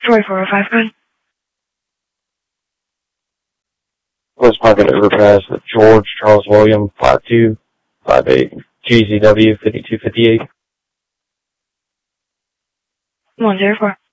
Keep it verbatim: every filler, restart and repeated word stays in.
Troy four oh five, good. West Market Overpass with George Charles William, five two five eight, G Z W fifty-two fifty-eight. one zero four.